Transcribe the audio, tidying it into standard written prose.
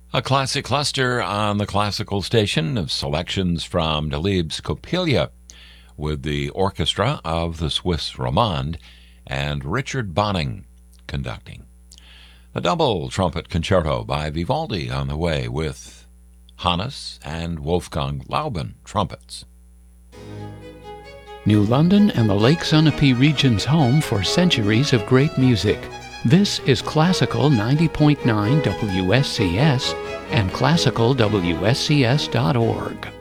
A classic cluster on the classical station of selections from Delibes' Coppelia with the orchestra of the Swiss Romande and Richard Bonning conducting. A double trumpet concerto by Vivaldi on the way with Hannes and Wolfgang Lauben trumpets. New London and the Lake Sunapee region's home for centuries of great music. This is Classical 90.9 WSCS and classicalwscs.org.